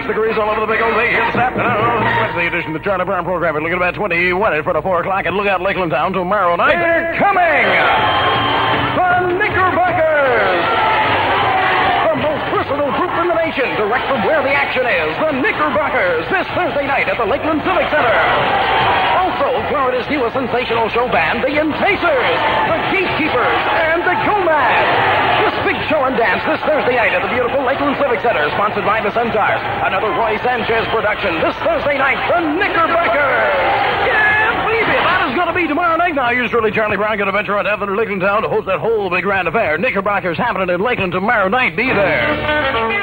degrees all over the big old day here this afternoon. Wednesday edition of the Charlie Brown program. We're looking at about 20 minutes for the 4 o'clock, and look out Lakeland Town tomorrow night. They're coming! The Knickerbockers! The most versatile group in the nation, direct from where the action is. The Knickerbockers, this Thursday night at the Lakeland Civic Center. Also, Florida's newest sensational show band, the Enticers, the Gatekeepers, and the Gomads. This big show and dance this Thursday night at the beautiful Lakeland Civic Center, sponsored by the Centaurs. Another Roy Sanchez production this Thursday night, the Knickerbockers. Yeah, believe it, that is going to be tomorrow night. Now, yours truly, Charlie Brown, going to venture out to Lakeland Town to host that whole big grand affair. Knickerbockers happening in Lakeland tomorrow night. Be there.